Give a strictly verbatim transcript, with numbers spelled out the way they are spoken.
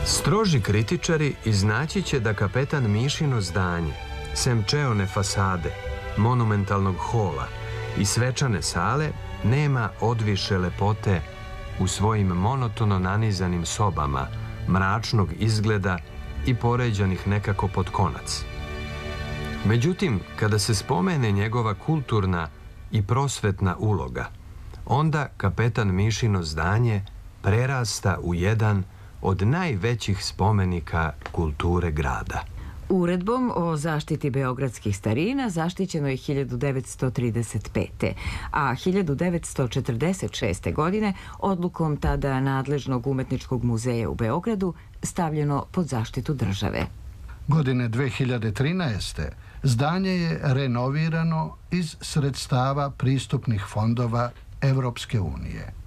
Stroži kritičari iznaći će da kapetan Mišino zdanje, sem čeone fasade, monumentalnog hola i svečane sale, nema odviše lepote u svojim monotono nanizanim sobama, mračnog izgleda i poređanih nekako pod konac. Međutim, kada se spomene njegova kulturna i prosvetna uloga, onda kapetan Mišino zdanje prerasta u jedan od najvećih spomenika kulture grada. Uredbom o zaštiti beogradskih starina zaštićeno je hiljadu devetsto trideset pete. a hiljadu devetsto četrdeset šeste. godine odlukom tada nadležnog umetničkog muzeja u Beogradu stavljeno pod zaštitu države. Godine dve hiljade trinaeste. zdanje je renovirano iz sredstava pristupnih fondova Evropske unije.